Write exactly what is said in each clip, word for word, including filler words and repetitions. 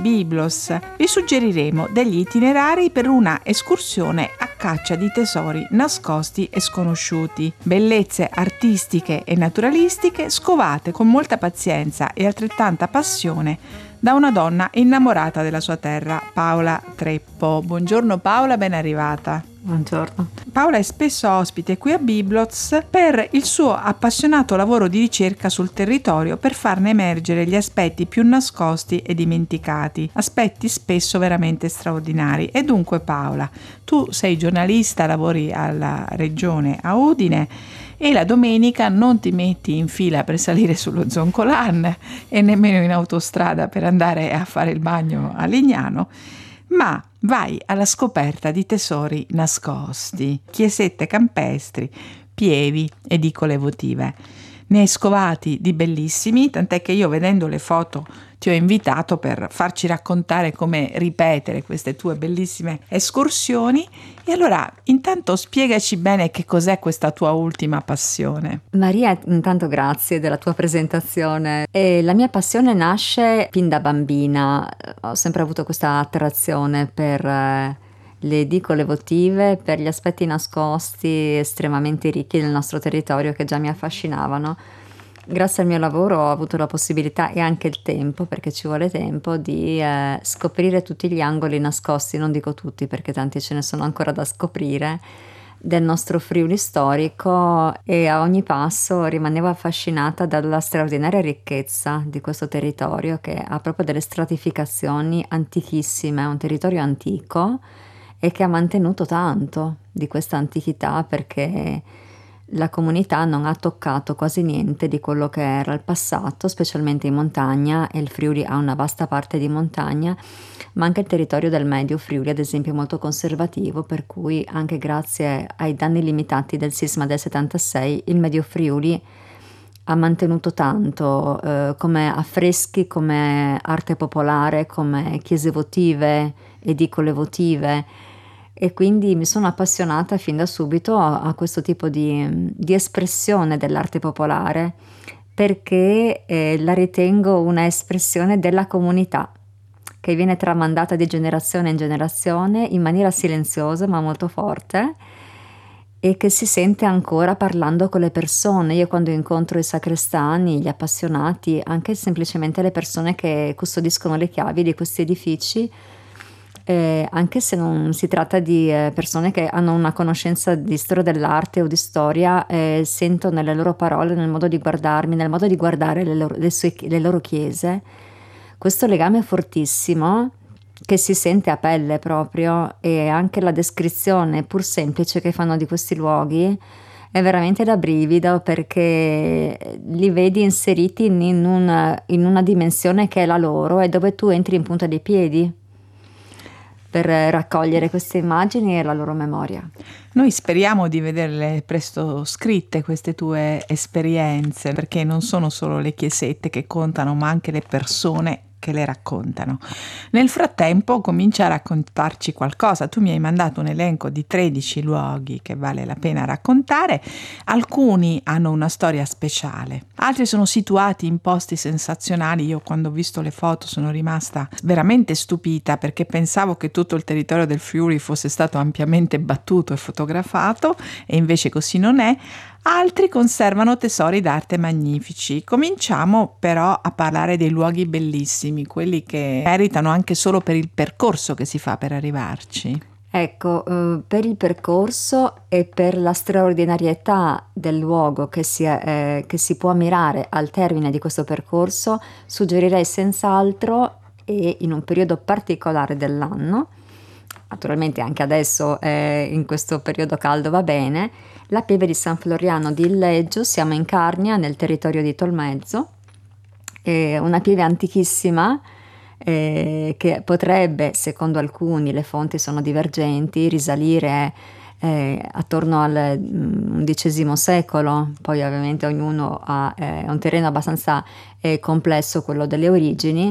Biblos vi suggeriremo degli itinerari per una escursione a caccia di tesori nascosti e sconosciuti, bellezze artistiche e naturalistiche scovate con molta pazienza e altrettanta passione da una donna innamorata della sua terra, Paola Treppo. Buongiorno Paola, ben arrivata. Buongiorno. Paola è spesso ospite qui a Biblos per il suo appassionato lavoro di ricerca sul territorio per farne emergere gli aspetti più nascosti e dimenticati, aspetti spesso veramente straordinari. E dunque Paola, tu sei giornalista, lavori alla regione a Udine e la domenica non ti metti in fila per salire sullo Zoncolan e nemmeno in autostrada per andare a fare il bagno a Lignano, ma vai alla scoperta di tesori nascosti, chiesette campestri, pievi, edicole votive. Ne hai scovati di bellissimi, tant'è che io, vedendo le foto, ti ho invitato per farci raccontare come ripetere queste tue bellissime escursioni. E allora, intanto spiegaci bene che cos'è questa tua ultima passione. Maria, intanto grazie della tua presentazione. E la mia passione nasce fin da bambina. Ho sempre avuto questa attrazione per eh, le edicole votive, per gli aspetti nascosti estremamente ricchi del nostro territorio che già mi affascinavano. Grazie al mio lavoro ho avuto la possibilità e anche il tempo, perché ci vuole tempo, di eh, scoprire tutti gli angoli nascosti, non dico tutti perché tanti ce ne sono ancora da scoprire, del nostro Friuli storico, e a ogni passo rimanevo affascinata dalla straordinaria ricchezza di questo territorio, che ha proprio delle stratificazioni antichissime, è un territorio antico e che ha mantenuto tanto di questa antichità, perché la comunità non ha toccato quasi niente di quello che era il passato, specialmente in montagna, e il Friuli ha una vasta parte di montagna, ma anche il territorio del Medio Friuli, ad esempio, è molto conservativo, per cui anche grazie ai danni limitati del sisma del settantasei, il Medio Friuli ha mantenuto tanto, eh, come affreschi, come arte popolare, come chiese votive, edicole votive. E quindi mi sono appassionata fin da subito a, a questo tipo di, di espressione dell'arte popolare, perché eh, la ritengo una espressione della comunità, che viene tramandata di generazione in generazione in maniera silenziosa ma molto forte, e che si sente ancora parlando con le persone. Io, quando incontro i sacrestani, gli appassionati, anche semplicemente le persone che custodiscono le chiavi di questi edifici, Eh, anche se non si tratta di eh, persone che hanno una conoscenza di storia dell'arte o di storia, eh, sento nelle loro parole, nel modo di guardarmi, nel modo di guardare le loro, le sue, le loro chiese, questo legame fortissimo che si sente a pelle proprio, e anche la descrizione pur semplice che fanno di questi luoghi è veramente da brivido, perché li vedi inseriti in una, in una dimensione che è la loro, e dove tu entri in punta dei piedi per raccogliere queste immagini e la loro memoria. Noi speriamo di vederle presto scritte, queste tue esperienze, perché non sono solo le chiesette che contano, ma anche le persone che le raccontano. Nel frattempo comincia a raccontarci qualcosa. Tu mi hai mandato un elenco di tredici luoghi che vale la pena raccontare. Alcuni hanno una storia speciale, altri sono situati in posti sensazionali. Io, quando ho visto le foto, sono rimasta veramente stupita, perché pensavo che tutto il territorio del Friuli fosse stato ampiamente battuto e fotografato, e invece così non è. Altri conservano tesori d'arte magnifici. Cominciamo però a parlare dei luoghi bellissimi, quelli che meritano anche solo per il percorso che si fa per arrivarci. Ecco, eh, per il percorso e per la straordinarietà del luogo che si, eh, che si può ammirare al termine di questo percorso, suggerirei senz'altro, e in un periodo particolare dell'anno, naturalmente anche adesso eh, in questo periodo caldo va bene, la pieve di San Floriano di Illeggio. Siamo in Carnia, nel territorio di Tolmezzo, eh, una pieve antichissima, eh, che potrebbe, secondo alcuni, le fonti sono divergenti, risalire eh, attorno al undicesimo secolo. Poi ovviamente ognuno ha eh, un terreno abbastanza eh, complesso, quello delle origini.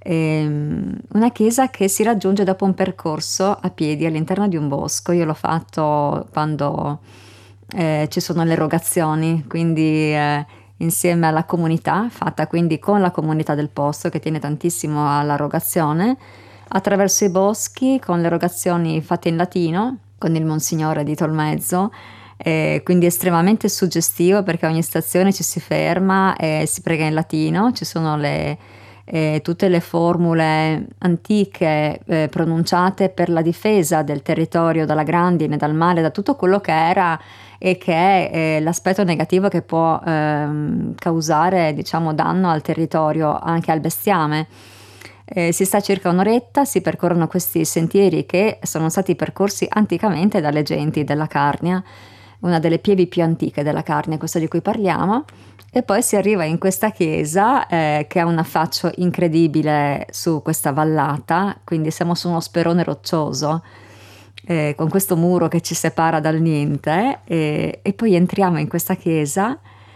Ehm, una chiesa che si raggiunge dopo un percorso a piedi all'interno di un bosco. Io l'ho fatto quando eh, ci sono le erogazioni, quindi eh, insieme alla comunità, fatta quindi con la comunità del posto che tiene tantissimo all'erogazione, attraverso i boschi con le erogazioni fatte in latino, con il Monsignore di Tolmezzo, eh, quindi estremamente suggestivo perché ogni stazione ci si ferma e si prega in latino, ci sono le, eh, tutte le formule antiche eh, pronunciate per la difesa del territorio dalla grandine, dal male, da tutto quello che era e che è eh, l'aspetto negativo che può ehm, causare, diciamo, danno al territorio, anche al bestiame. Eh, si sta circa un'oretta, si percorrono questi sentieri che sono stati percorsi anticamente dalle genti della Carnia, una delle pievi più antiche della Carnia, questa di cui parliamo, e poi si arriva in questa chiesa eh, che ha un affaccio incredibile su questa vallata, quindi siamo su uno sperone roccioso, eh, con questo muro che ci separa dal niente, eh, e poi entriamo in questa chiesa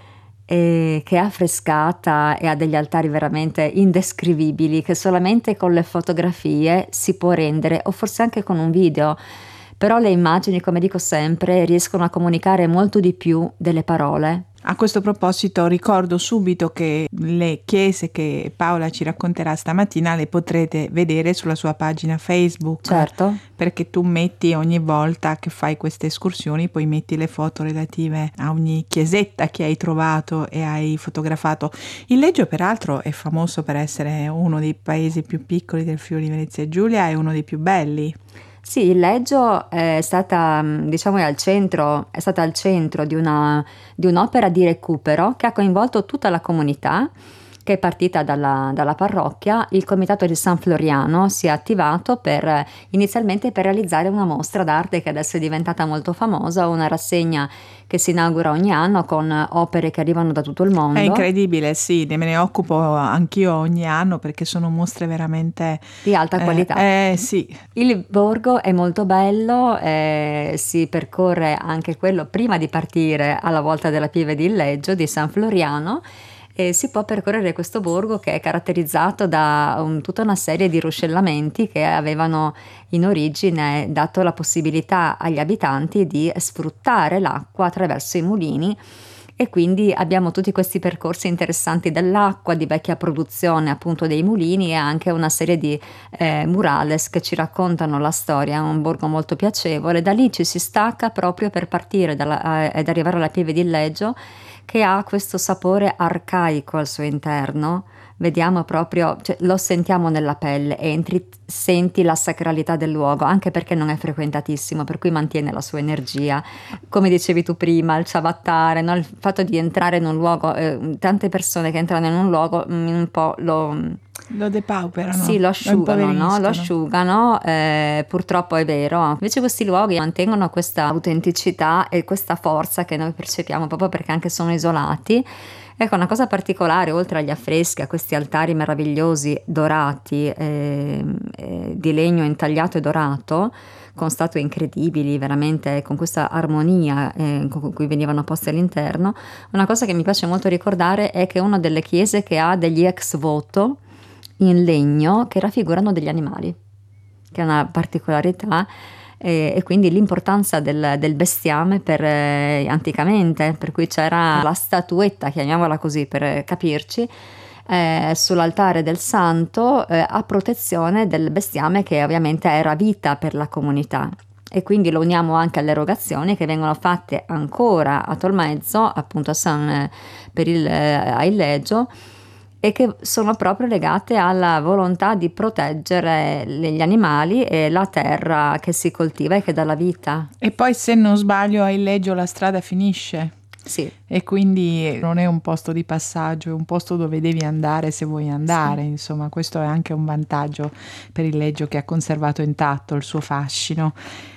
e che è affrescata e ha degli altari veramente indescrivibili che solamente con le fotografie si può rendere, o forse anche con un video, però le immagini, come dico sempre, riescono a comunicare molto di più delle parole. A questo proposito ricordo subito che le chiese che Paola ci racconterà stamattina le potrete vedere sulla sua pagina Facebook. Certo. Perché tu metti ogni volta che fai queste escursioni, poi metti le foto relative a ogni chiesetta che hai trovato e hai fotografato. Il Leggio peraltro è famoso per essere uno dei paesi più piccoli del Friuli Venezia Giulia e uno dei più belli. Sì, il Leggio è stata, diciamo, è al centro, è stata al centro di una, di un'opera di recupero che ha coinvolto tutta la comunità, che è partita dalla, dalla parrocchia. Il comitato di San Floriano si è attivato per, inizialmente per realizzare una mostra d'arte che adesso è diventata molto famosa, una rassegna che si inaugura ogni anno con opere che arrivano da tutto il mondo. È incredibile, sì, me ne occupo anch'io ogni anno perché sono mostre veramente di alta eh, qualità. Eh, sì. Il borgo è molto bello, eh, si percorre anche quello prima di partire alla volta della Pieve di Leggio di San Floriano. E si può percorrere questo borgo che è caratterizzato da un, tutta una serie di ruscellamenti che avevano in origine dato la possibilità agli abitanti di sfruttare l'acqua attraverso i mulini, e quindi abbiamo tutti questi percorsi interessanti dell'acqua, di vecchia produzione appunto dei mulini, e anche una serie di eh, murales che ci raccontano la storia. È un borgo molto piacevole. Da lì ci si stacca proprio per partire dalla, eh, ed arrivare alla Pieve di Leggio, che ha questo sapore arcaico al suo interno. Vediamo proprio, cioè, lo sentiamo nella pelle, entri, senti la sacralità del luogo, anche perché non è frequentatissimo, per cui mantiene la sua energia. Come dicevi tu prima, il ciabattare, no? Il fatto di entrare in un luogo, eh, tante persone che entrano in un luogo mm, un po' lo... Lo depauperano. Sì, lo asciugano, no? Lo asciugano, eh, purtroppo è vero. Invece questi luoghi mantengono questa autenticità e questa forza che noi percepiamo proprio perché anche sono isolati. Ecco, una cosa particolare, oltre agli affreschi, a questi altari meravigliosi dorati, eh, eh, di legno intagliato e dorato, con statue incredibili, veramente con questa armonia eh, con cui venivano poste all'interno, una cosa che mi piace molto ricordare è che è una delle chiese che ha degli ex voto in legno che raffigurano degli animali, che è una particolarità, e, e quindi l'importanza del, del bestiame per eh, anticamente, per cui c'era la statuetta, chiamiamola così per capirci, eh, sull'altare del santo eh, a protezione del bestiame, che ovviamente era vita per la comunità. E quindi lo uniamo anche alle erogazioni che vengono fatte ancora a Tolmezzo, appunto a San, per il, eh, a Il Leggio, e che sono proprio legate alla volontà di proteggere gli animali e la terra che si coltiva e che dà la vita. E poi, se non sbaglio, a Il Leggio la strada finisce. Sì. E quindi non è un posto di passaggio, è un posto dove devi andare se vuoi andare. Sì. Insomma, questo è anche un vantaggio per Il Leggio, che ha conservato intatto il suo fascino.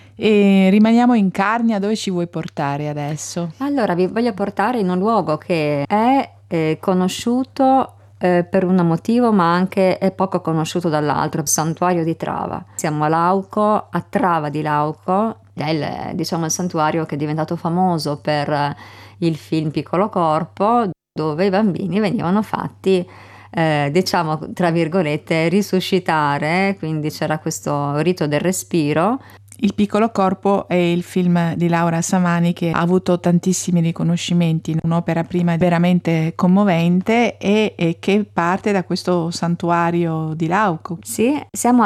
E rimaniamo in Carnia. Dove ci vuoi portare adesso? Allora, vi voglio portare in un luogo che è eh, conosciuto Eh, per un motivo, ma anche è poco conosciuto dall'altro, il santuario di Trava. Siamo a Lauco, a Trava di Lauco, è il, diciamo, il santuario che è diventato famoso per il film Piccolo Corpo, dove i bambini venivano fatti, eh, diciamo, tra virgolette, risuscitare, quindi c'era questo rito del respiro. Il piccolo corpo è il film di Laura Samani che ha avuto tantissimi riconoscimenti, un'opera prima veramente commovente e, e che parte da questo santuario di Lauco. Sì, siamo